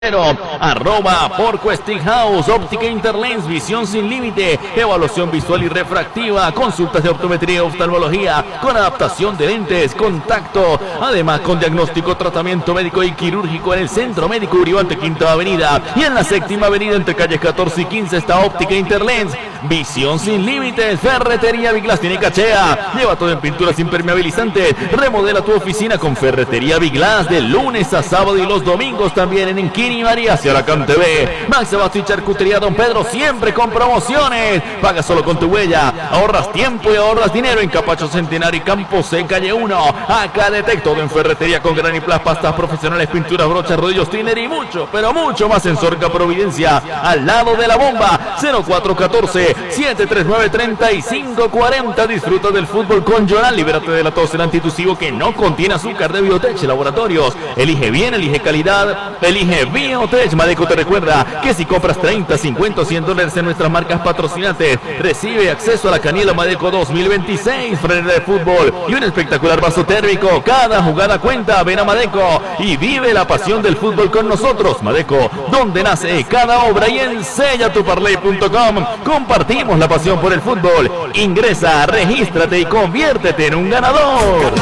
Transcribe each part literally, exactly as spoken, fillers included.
Arroba por Westinghouse, óptica Interlens, visión sin límite, evaluación visual y refractiva, consultas de optometría y oftalmología, con adaptación de lentes, contacto, además con diagnóstico, tratamiento médico y quirúrgico en el Centro Médico Uribante, Quinta Avenida, y en la Séptima Avenida entre calles catorce y quince está óptica Interlens, visión sin límites. Ferretería Big Glass tiene cachea, lleva todo en pinturas impermeabilizantes, remodela tu oficina con Ferretería Big Glass de lunes a sábado y los domingos también en Enquini y María hacia la Cante B. Max Abasto y Charcutería Don Pedro, siempre con promociones. Paga solo con tu huella, ahorras tiempo y ahorras dinero en Capacho Centenario y Campo C, calle uno. Acá detecto en Ferretería con Graniplas, pastas profesionales, pinturas, brochas, rodillos, tiner y mucho, pero mucho más en Sorca Providencia, al lado de la bomba. Cero cuatro uno cuatro, siete tres nueve, tres cinco cuatro cero. Disfruta del fútbol con Lloral, libérate de la tos, el antitusivo que no contiene azúcar de Biotech Laboratorios. Elige bien, elige calidad, elige bien. Biotech. Madeco te recuerda que si compras treinta, cincuenta o cien dólares en nuestras marcas patrocinantes, recibe acceso a la Canela Madeco dos mil veintiséis, frenera de fútbol y un espectacular vaso térmico. Cada jugada cuenta. Ven a Madeco y vive la pasión del fútbol con nosotros. Madeco, donde nace cada obra, y en sella tu parlay punto com compartimos la pasión por el fútbol. Ingresa, regístrate y conviértete en un ganador.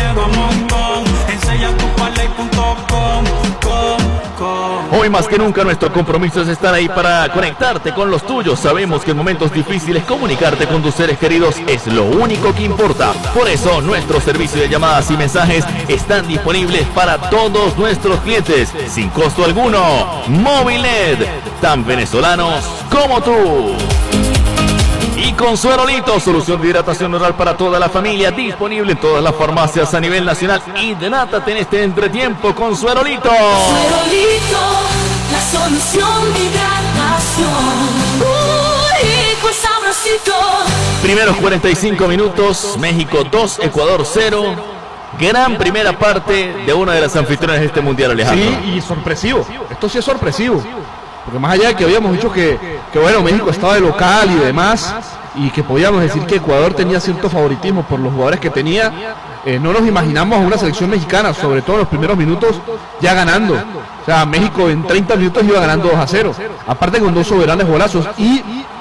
Hoy más que nunca nuestro compromiso es estar ahí para conectarte con los tuyos. Sabemos que en momentos difíciles comunicarte con tus seres queridos es lo único que importa. Por eso nuestro servicio de llamadas y mensajes están disponibles para todos nuestros clientes sin costo alguno. Movilnet, tan venezolanos como tú. Y con Suerolito, solución de hidratación oral para toda la familia, disponible en todas las farmacias a nivel nacional. Hidrátate en este entretiempo con Suerolito. Suerolito, la solución de hidratación. Uy, rico y sabrosito. Primeros cuarenta y cinco minutos, México dos, Ecuador cero. Gran primera parte de una de las anfitrionas de este mundial, Alejandro. Sí, y sorpresivo. Esto sí es sorpresivo. Porque más allá de que habíamos dicho que, que bueno, México estaba de local y demás, y que podíamos decir que Ecuador tenía cierto favoritismo por los jugadores que tenía, eh, no nos imaginamos a una selección mexicana, sobre todo en los primeros minutos, ya ganando. O sea, México en treinta minutos iba ganando dos a cero, aparte con dos soberanos golazos, y,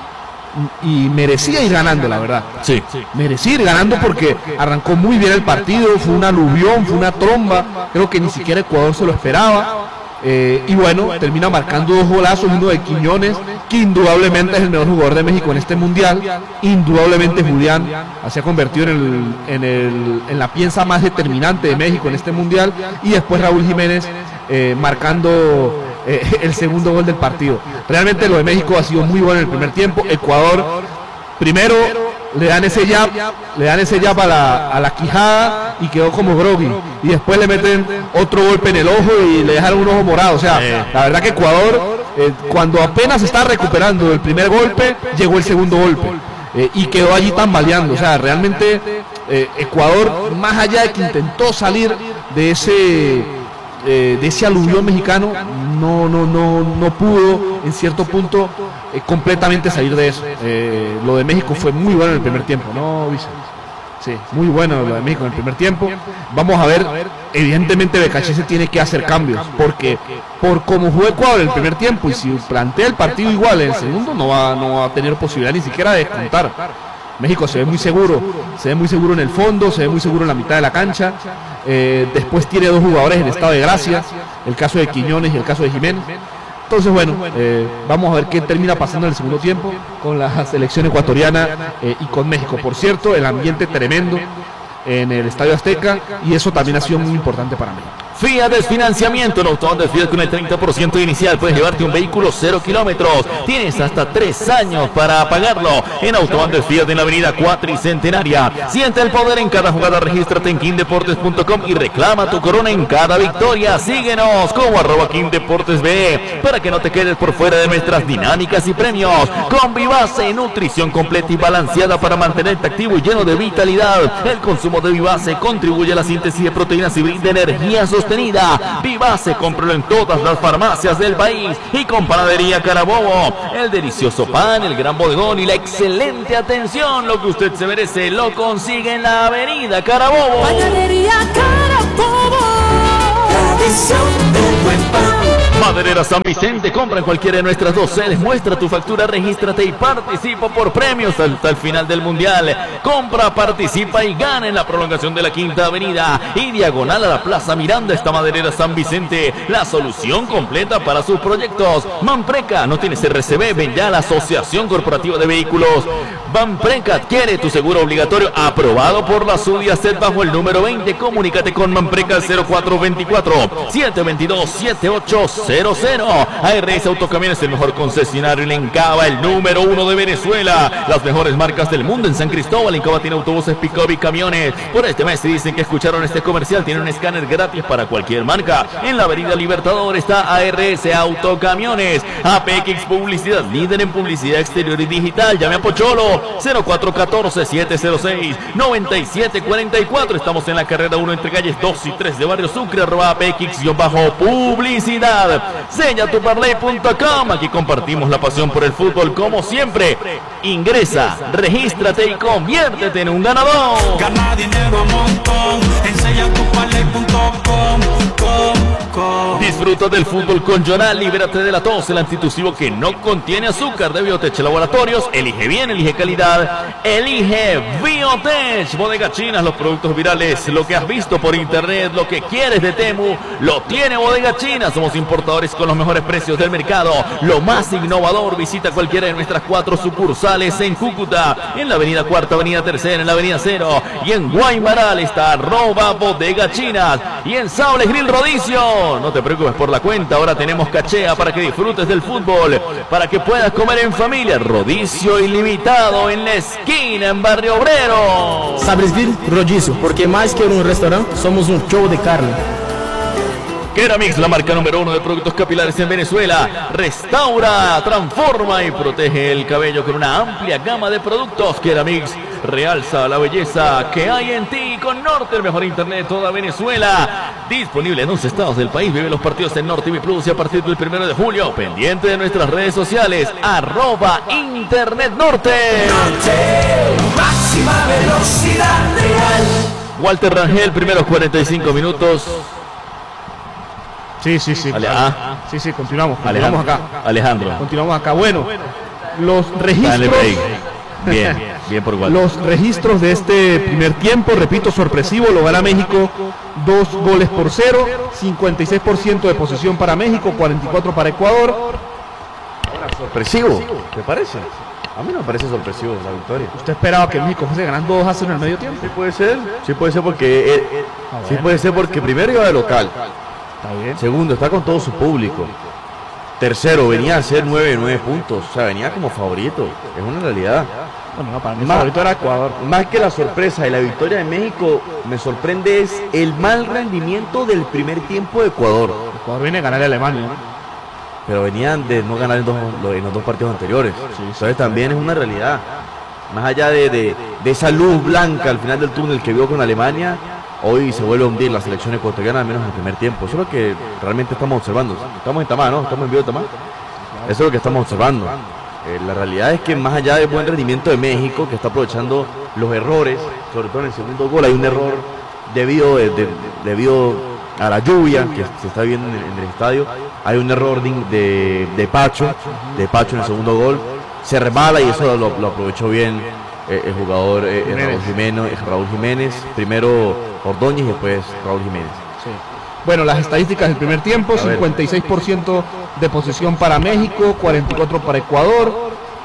y merecía ir ganando, la verdad. Sí. Merecía ir ganando porque arrancó muy bien el partido, fue un aluvión, fue una tromba, creo que ni siquiera Ecuador se lo esperaba. Eh, y bueno, termina marcando dos golazos, uno de Quiñones, que indudablemente es el mejor jugador de México en este mundial. Indudablemente Julián se ha convertido en, el, en, el, en la pieza más determinante de México en este mundial. Y después Raúl Jiménez eh, marcando eh, el segundo gol del partido. Realmente lo de México ha sido muy bueno en el primer tiempo. Ecuador primero le dan ese jab, le dan ese jab a la, a la quijada y quedó como groggy, y después le meten otro golpe en el ojo y le dejaron un ojo morado. O sea, eh. la verdad que Ecuador, eh, cuando apenas está recuperando del primer golpe, llegó el segundo golpe eh, y quedó allí tambaleando. O sea, realmente eh, Ecuador, más allá de que intentó salir de ese eh, de ese aluvión mexicano, no, no, no, no pudo en cierto punto eh, completamente salir de eso. Eh, lo de México fue muy bueno en el primer tiempo, ¿no, Vice? Sí, muy bueno lo de México en el primer tiempo. Vamos a ver, evidentemente Becachese tiene que hacer cambios, porque por cómo jugó Ecuador en el primer tiempo, y si plantea el partido igual en el segundo, no va, no va a tener posibilidad ni siquiera de descontar. México se ve muy seguro, se ve muy seguro en el fondo, se ve muy seguro en la mitad de la cancha. Eh, después tiene dos jugadores en estado de gracia, el caso de Quiñones y el caso de Jiménez. Entonces, bueno, eh, vamos a ver qué termina pasando en el segundo tiempo con la selección ecuatoriana eh, y con México. Por cierto, el ambiente tremendo en el Estadio Azteca, y eso también ha sido muy importante para mí. Fiat Desfinanciamiento, en Autobandes Fiat con el treinta por ciento inicial. Puedes llevarte un vehículo cero kilómetros. Tienes hasta tres años para pagarlo. En Autobandes Fiat en la avenida Cuatricentenaria. Siente el poder en cada jugada. Regístrate en quindeportes punto com y reclama tu corona en cada victoria. Síguenos como arroba quindeportes B para que no te quedes por fuera de nuestras dinámicas y premios. Con Vivase, nutrición completa y balanceada para mantenerte activo y lleno de vitalidad. El consumo de Vivase contribuye a la síntesis de proteínas y brinda energía sostenida. Vivase, cómpralo en todas las farmacias del país. Y con Panadería Carabobo, el delicioso pan, el gran bodegón y la excelente atención. Lo que usted se merece lo consigue en la avenida Carabobo. Panadería Carabobo, tradición del buen pan. Maderera San Vicente, compra en cualquiera de nuestras dos sedes, muestra tu factura, regístrate y participa por premios hasta el final del Mundial. Compra, participa y gana en la prolongación de la Quinta Avenida y diagonal a la Plaza Miranda está Maderera San Vicente, la solución completa para sus proyectos. Manpreca, no tienes R C B, ven ya a la Asociación Corporativa de Vehículos. Manpreca adquiere tu seguro obligatorio aprobado por la SUDIACET bajo el número veinte. Comunícate con Manpreca al cero cuatro dos cuatro, siete dos dos, siete ocho cero cero. A R S Autocamiones, el mejor concesionario en Encaba, el número uno de Venezuela. Las mejores marcas del mundo en San Cristóbal. Encaba tiene autobuses, pick-up y camiones. Por este mes, si dicen que escucharon este comercial, tienen un escáner gratis para cualquier marca. En la avenida Libertador está A R S Autocamiones. A P X Publicidad, líder en publicidad exterior y digital. Llame a Pocholo cero cuatro uno cuatro, siete cero seis, nueve siete cuatro cuatro. Estamos en la carrera uno entre calles dos y tres de Barrio Sucre, arroba A P X-publicidad. Sella tu parlay punto com. Aquí compartimos la pasión por el fútbol como siempre. Ingresa, regístrate y conviértete en un ganador. Gana dinero a montón en sella tu parlay punto com. Disfruta del fútbol con Jonal, libérate de la tos, el antitusivo que no contiene azúcar de Biotech Laboratorios. Elige bien, elige calidad, elige Biotech. Bodega Chinas, los productos virales, lo que has visto por internet, lo que quieres de Temu, lo tiene Bodega China. Somos importadores con los mejores precios del mercado, lo más innovador. Visita cualquiera de nuestras cuatro sucursales en Cúcuta, en la avenida Cuarta, avenida Tercera, en la avenida Cero, y en Guaymaral está arroba Bodega Chinas, y en Saules Grill Rodicio. No te preocupes por la cuenta, ahora tenemos cachea para que disfrutes del fútbol, para que puedas comer en familia. Rodicio ilimitado en la esquina, en Barrio Obrero. Sabres Grill Rodicio, porque más que un restaurante, somos un show de carne. Keramix, la marca número uno de productos capilares en Venezuela. Restaura, transforma y protege el cabello con una amplia gama de productos. Keramix realza la belleza que hay en ti con Norte, el mejor internet de toda Venezuela. Disponible en once estados del país. Vive los partidos en Norte T V Plus y a partir del primero de julio, pendiente de nuestras redes sociales, arroba Internet Norte. Norte, máxima velocidad real. Walter Rangel, primeros cuarenta y cinco minutos. Sí, sí, sí. Ale, claro. ah. Sí, sí, continuamos. Continuamos acá. Alejandro. Continuamos acá. Bueno, los registros. Bien, bien por Walter. Los registros de este primer tiempo, repito, sorpresivo, lo gana México dos goles por cero, cincuenta y seis por ciento de posesión para México, cuarenta y cuatro para Ecuador. Sorpresivo, ¿te parece? A mí no me parece sorpresivo la victoria. ¿Usted esperaba que México fuese ganando dos a cero en el medio tiempo? Sí puede ser, sí puede ser porque eh, eh, sí puede ser porque primero iba de local. Está bien. Segundo, está con todo su público. Tercero, venía a hacer nueve, nueve puntos. O sea, venía como favorito. Es una realidad. Bueno, no, para mí el Más- favorito era Ecuador. Más que la sorpresa y la victoria de México, me sorprende es el mal rendimiento del primer tiempo de Ecuador. Ecuador viene a ganar a Alemania, ¿no? Pero venían de no ganar en, dos- en los dos partidos anteriores. Entonces también es una realidad. Más allá de, de, de esa luz blanca al final del túnel que vio con Alemania, hoy se vuelve a hundir la selección ecuatoriana, al menos en el primer tiempo. Eso es lo que realmente estamos observando. Estamos en Tamá, ¿no? Estamos en vivo de Tamá. Eso es lo que estamos observando. Eh, la realidad es que más allá del buen rendimiento de México, que está aprovechando los errores, sobre todo en el segundo gol, hay un error debido, de, de- debido a la lluvia que se está viendo en el, en el estadio. Hay un error de, de, de Pacho, de Pacho en el segundo gol. Se resbala y eso lo, lo aprovechó bien eh, el jugador eh, eh, Raúl Jiménez, eh, Raúl Jiménez. Primero Ordóñez y después Raúl Jiménez. Sí. Bueno, las estadísticas del primer tiempo, A ver. cincuenta y seis por ciento de posesión para México, cuarenta y cuatro para Ecuador,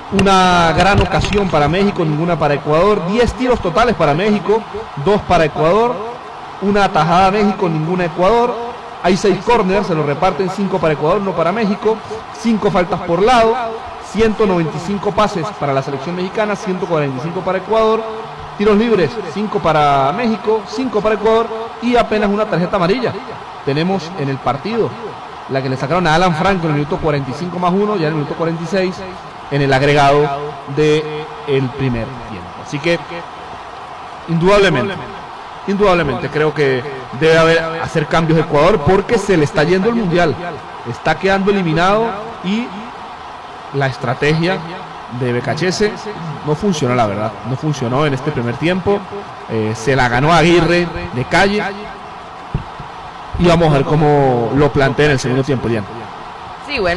una gran ocasión para México, ninguna para Ecuador, diez tiros totales para México, dos para Ecuador, una atajada a México, ninguna Ecuador, hay seis corners, se lo reparten, cinco para Ecuador, uno para México, cinco faltas por lado, ciento noventa y cinco pases para la selección mexicana, ciento cuarenta y cinco para Ecuador, tiros libres, cinco para México, cinco para Ecuador y apenas una tarjeta amarilla tenemos en el partido, la que le sacaron a Alan Franco en el minuto cuarenta y cinco más uno, ya en el minuto cuarenta y seis, en el agregado del primer tiempo. Así que, indudablemente, indudablemente creo que debe haber hacer cambios de Ecuador porque se le está yendo el Mundial, está quedando eliminado y la estrategia de Becachese no funcionó, la verdad, no funcionó en este primer tiempo. Eh, se la ganó Aguirre de calle y vamos a ver cómo lo plantea en el segundo tiempo, Diana. Sí, bueno.